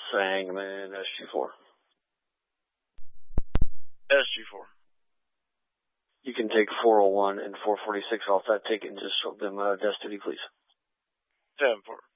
Sangamon SG4. SG4. You can take 401 and 446 off that ticket and just show them desk duty, please. 10-4.